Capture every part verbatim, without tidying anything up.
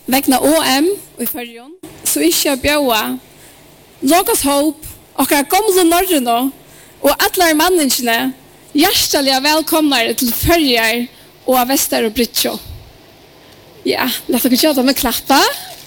vegna O M i Førjun, så ikke jeg bjøa Logos Hope, okkara gamle Norrøno, og alle manningene, hjertelig velkomne til Førjar og Vester og Britsjå. Ja, la dere kjøte med klappa.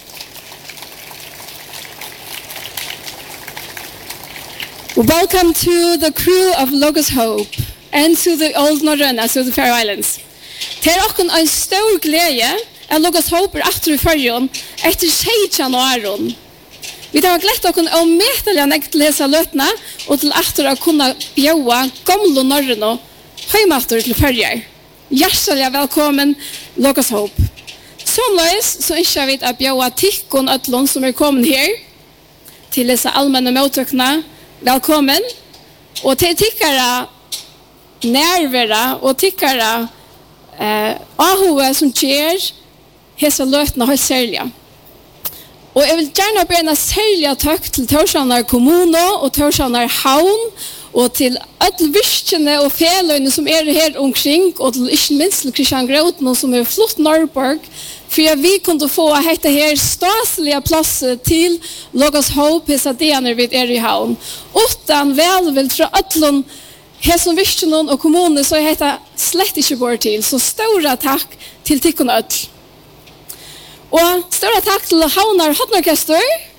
Welcome to the crew of Logos Hope and to the Old Norrøna, to the Faroe Islands. Det er også en stor glede at Logos Hope er etter i Førjun etter sjeitjan og æron. Vi tar glett okkur å metelig nekt til lesa løtna og til etter å kunne bjøa gamle Norrøna heimater til Førjar. Hjertelig velkommen, Logos Hope. Sånløys så ønsker vi å bjøa tikkun øtlån som er kommet her til disse allmenne mottøkene. Velkommen. Og til tikkere nærvera og tikkere eh, ahove som kjer hese løtene har særlige. Og jeg vil gjerne be en særlig takk til Tórshavnar kommune og Tórshavnar havn og til alle virkene og feløyene som er her omkring og til ikke minst til Kristian Grauten som er flott Norrborg for at vi kunne få hette her staselige plasser til Logos Hope hese dener vi er i havn. Utan velvill fra alle hese virkene og kommunene så er dette slett ikke går til. Så store takk til tikkene øtl. Og større takk til Havnar Hotnorkester,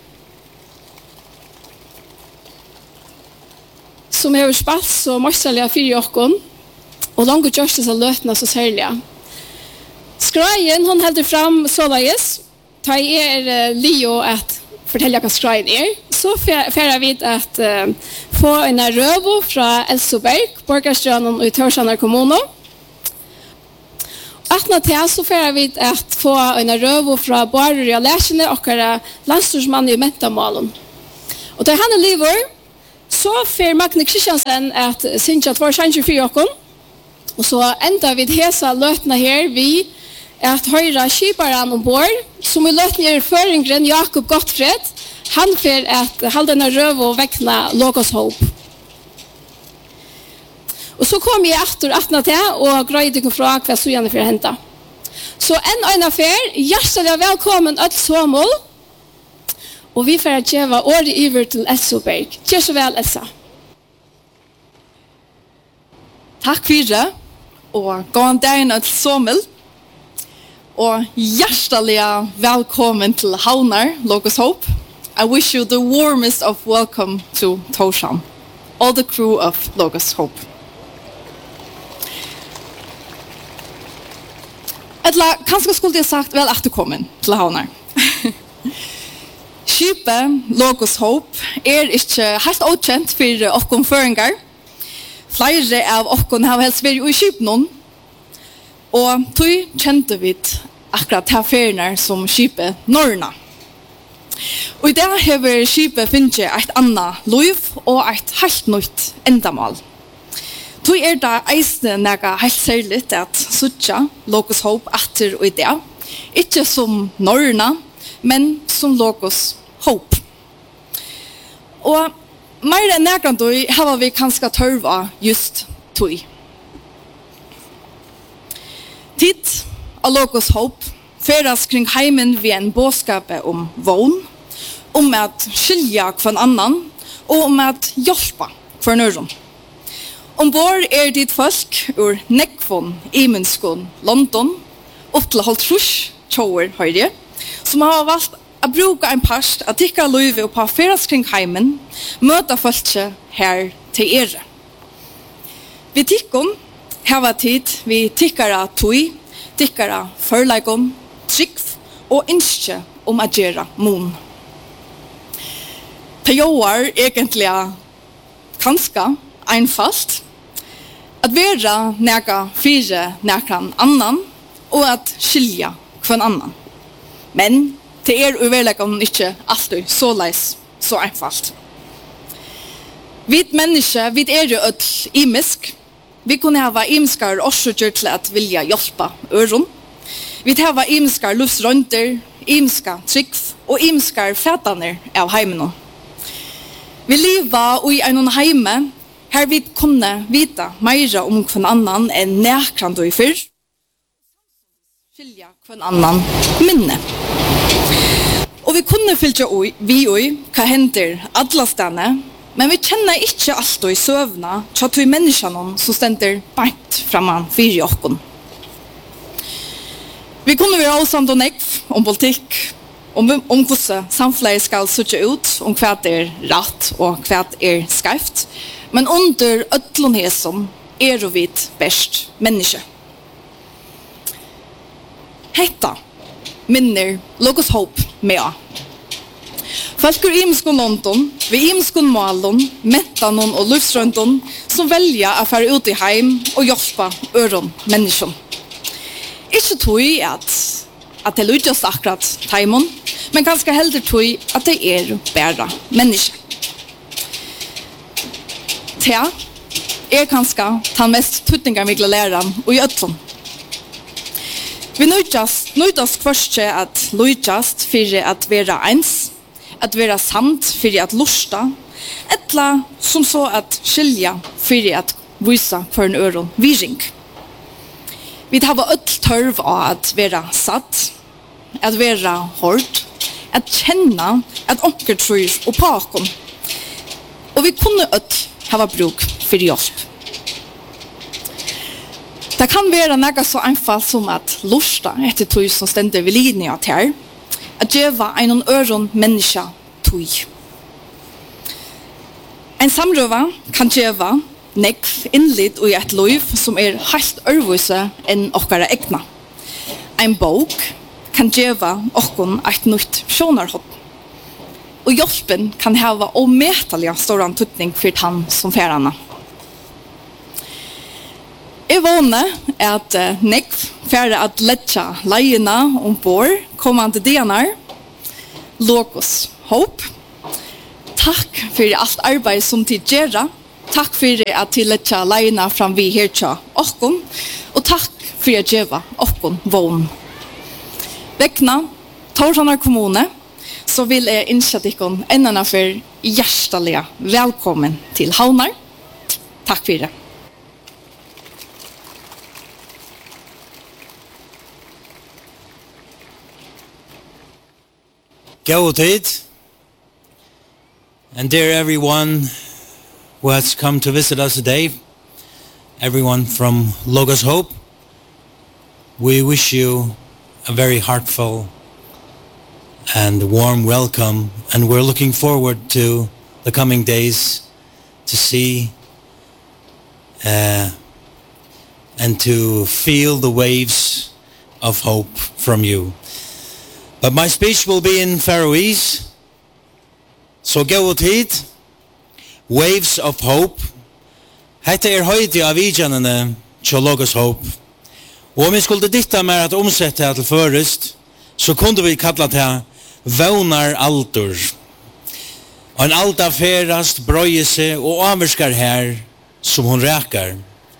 som har spalt så mørkelig fyrir okkon, og langt gjørst disse løtene så særlige. Skreien, hun heldur fram såleis, ta i er uh, Leo at fortelle hva skreien er, så færer vi at uh, få en røvo fra Elsoberg, borgerstrønnen i Tórshavnar kommune. Atna til så færer vi at få en røvo fra Barur og Læsjene og landstorsmann i Mentamålen. Og til henne liver, så færer Magne Kristiansen at Sintja tvær sjanser for okken, og så enda vi hesa løtene her vi at høyre skiparen ombord, som i løtene er føringren Jakob Gottfred, han færer at halde en røvo vekna Logos Hope. Og så kom jeg etter atna til og grøyde ikke fra hva så gjerne for å hente. Så en øyne fer, hjertelig velkommen ødt såmål, og vi får gjøre året iver til Elsoberg. Kjør så vel, Elsa. Takk for det, og gå an dagen ødt såmål, og hjertelig velkommen til Havnar, Logos Hope. I wish you the warmest of welcome to Tórshavn, all the crew of Logos Hope. Eller kanskje skulle jeg sagt vel at du kom inn til Havnar. Skipet Logos Hope er ikke helt åkjent for okkon føringar. Flere av okkon har helst vært i skipet og tog kjente vi akkurat til ferner som skipet Norrøna. Og i det har skipet finnet et annet liv og et helt nytt endamål. Tui er da eisne nega heilt særligt at suttja Logos Hope atter og idea, ikkje som Norrøna, men som Logos Hope. Og meir enn negan tui hava vi kanska tørva just tui. Tid av Logos Hope feras kring heimen vi en båskape om vogn, om at skilja kvann annan og om at hjelpa for nøyron. Ombord er dit folk ur Nekvon, Imenskon, London, opp til Holtrus, Tjoer, høyre, som har valgt å bruke en parst at tikka løyve og på feras kring heimen, møte folket her til ere. Vi tikkon hava tid vi tikkara tui, tikkara førleikon, trikv og innskje om å gjøre mon. Det gjør egentlig kanskje einfalt at vera neka fire nekan annan og at skilja kvann annan. Men det er uverlekan ikkje alltid så leis så einfalt. Vi menneske, vi er jo ødel imisk. Vi kunne hava imiskar årsøkjer til at vilja hjelpa øron. Vi hava imiskar luftsrønter, imiska trikv og imiskar fætaner av heimen. Vi liva i en heime her vi kunne vita meira om kvann annan enn nekran du i fyrr. Skilja kvann annan minne. Og vi kunne fylke vi oi hva hender alle stedene, men vi kjenner ikke alt i søvna til at vi menneskene som stender bært framan fyrir okkon. Vi kunne være avsamt og nekv om politikk, om, om hvordan samfunnet skal sutte ut, om hva er rett og hva er skreft, men under ødlånheten er vi best menneske. Hetta minner Logos Hope med. Folk ur imskon London, vi imskon Malon, Metanon og Lufsrøndon, som velger å fære ut i heim og hjelpe øron mennesken. Ikke tog at, at det lykkes akkurat teimon, men ganske heller tog at det er bæra menneske. Te er ganske den mest tutningar mykla læran og i øtlån. Vi nøytast, nøytast først at nøytast for at være eins, at være samt for at lusta, etla som så at skilja for at vise for en øron viring. Vi har ødel tørv av at være satt, at være hård, at kjenne at onker tror og pakom. Og vi kunne ødel ha bruk for hjelp. Det kan være noe så einfalt som at lusta etter tog som stender ved linja til her, at gjøre en øron menneske tog. En samrøve kan gjøre nekv innlitt i et liv som er helt ørvise enn okkara egna. En bok kan gjøre okkon et nytt sjånarhopp. Og hjelpen kan hava ometelig stor antutning for han som færerne. Jeg våner at uh, nekv færre at letja leiena ombord kommande dienar. Logos Hope. Takk for alt arbeid som til gjerra. Takk for at til letja leiena fram vi her tja okkon. Og takk for at gjeva okkon vån. Vekna Torshanar kommune så vil jeg innsette ikkon ennana for hjertelig velkommen til Havnar. Takk for det. Go tid, and dear everyone who has come to visit us today, everyone from Logos Hope, we wish you a very heartfelt and warm welcome, and we're looking forward to the coming days to see uh, and to feel the waves of hope from you. But my speech will be in Faroese. So go with it. Waves of Hope. Hetta er høyde av vidjanene til Logos Hope. Og om jeg skulle ditta med at omsette det til først, så kunne vi kalla det vaunar altor. Og en alta ferast brøye seg og avvirskar her som hon rekar.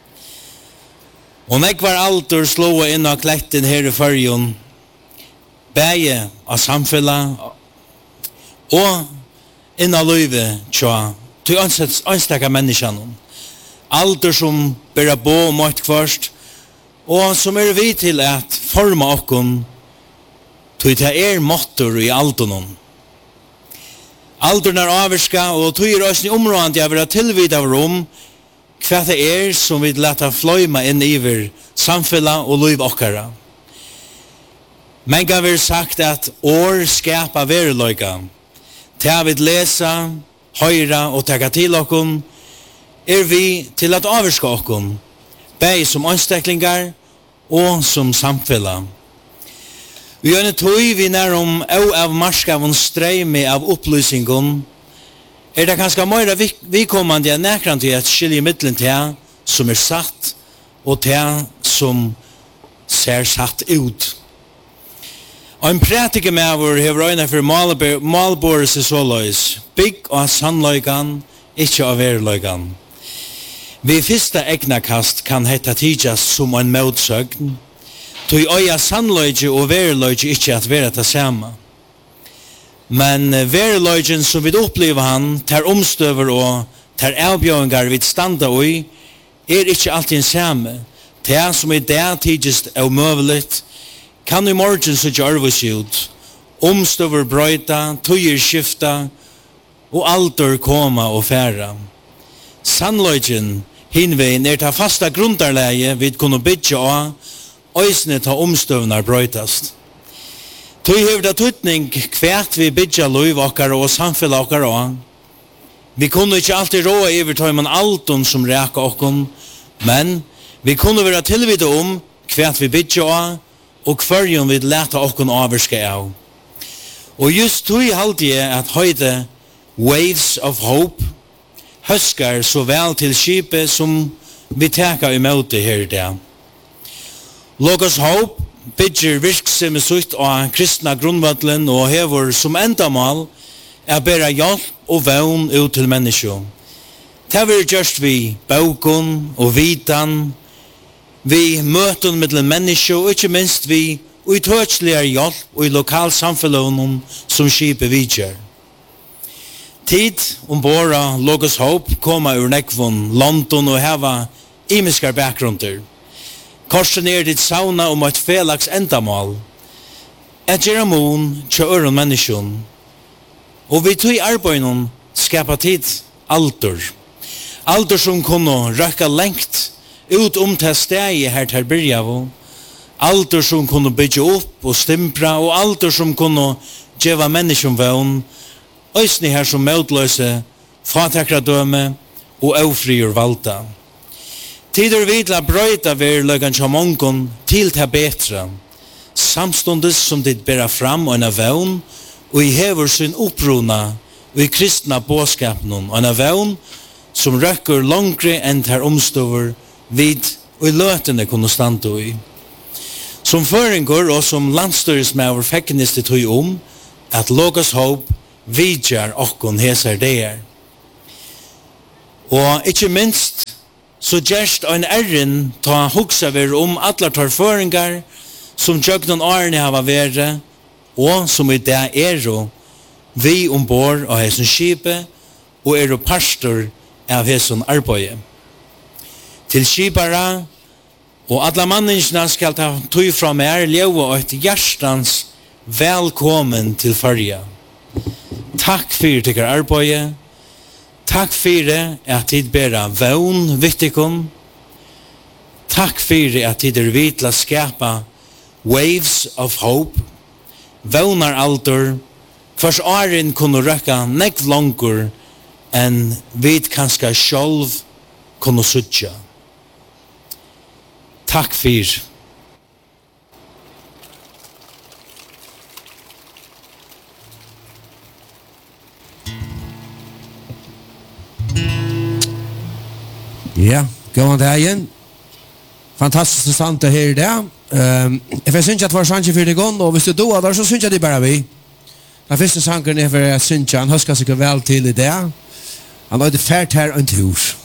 Og nekvar altor slå inn av kletten her i fyrjon, bæje av samfellet og innan løyve tja til ønstakka menneskene. Alder som bæra bo mot kvørst og som er vi til at forma okkon til det er måttor i aldernon. Alderen er avvirska og tog er også i området jeg vil ha tilvid av rom hva det er som vi leta fløyma inn iver samfellet og løyve okkara. Men kan vi sagt at år skapa vereløyga. Til jeg vil lese, høyre og takke til okkon, er vi til at avvirska okkon, begge som ansteklingar og som samfella. Vi gjør en tog vi nær om au av marskavon streime av opplysningon, er det kanskje mer vikommande enn nekran til at skilje middelen til som er satt og til som ser satt ut. Og en prætike med vår hever øyne for malbores i såløys, bygg og sannløygan, ikke av verløygan. Vi fyrsta egnakast kan hetta tidjas som en motsøgn, tog øya sannløyge og verløyge ikke at være det samme. Men verløygen som vi opplever han, tar omstøver og tar avbjøringar vi standa i, er ikke alltid en samme. Det som i det tidjas er umøveligt, kan i morgen så gjør vi seg ut, Omstøver brøyta, tøyer skifta, og alder koma og færa. Sannløgjen hinveien er ta fasta grundarleie vid kunne bytja av, øysene ta omstøvnar brøytast. Tøy hever det tøytning kvært vi bytja løyv okkar og samfella okkar av. Vi kunne ikke alltid råa iver tøyman alton som reka okkon, men vi kunne være tilvide om kvært vi bytja av, og kvarjon vi leta okkon averske av. Og just tøy halde jeg at høyde Waves of Hope høskar så vel til skipet som vi teka i møte her i dag. Logos Hope bygger virksomme sutt av kristna grunnvattelen og hever som endamal er bæra hjelp og vevn ut til mennesker. Det vil gjørst vi baukon og vitan, vi møten mellom mennesker og ikke minst vi utøtsligere hjelp og i lokalsamfunnet som skipet vidger. Tid ombora Logos Hope koma ur nekvon London og heva imiskar bakgrunder. Korsen er ditt sauna om et felags endamal. Et geramon tja øron menneskjon. Og vi tog arbeidnon skapa tid alder. Alder som kunne røkka lengt ut om til stegi her til byrjavo. Alder som kunne bygge opp og stimpra, og alder som kunne djeva menneskjon vevn, øysni her som møtløse, fatakra døme og aufriur valta. Tider vidla brøyta ver løgan tja mongon til ta betra, samstundes som dit bera fram og en av vevn, og i hever sin opprona og i kristna båskapnon, og en av vevn som røkker langre enn ter omstover vid og i løtene kunne stande i. Som føringur og som landstyresmæver fekkniste tog om at Logos Hope vidjar okkon hesar deir. Og ikkje minst så gjerst ein erren ta hugsa ver om allar tar føringar som jøgnon årene hava vere og som i det er vi ombord av hessen skipet og er pastor av hessen arbeid. Til skipara og alla manningsna skal ta tøy fra mer leo og et hjertans velkommen til farja. Takk fyrir tykkar arbeid. Takk fyrir at tid bera vevn vittikon. Takk fyrir at tid er vitla skapa Waves of Hope. Vevnar alder. Hvers åren kunne røkka nekv langur enn vit kanska sjolv kunne sutja. Takk fyrir. Ja, gåan dagen. Fantastisk sant det her i dag. Um, jeg synes at det var sannsyn for det gånd, og hvis du doer der, så synes jeg det bare vi. Den første sangen er for jeg synes han husker seg vel til i dag. Han har det fært her en tur.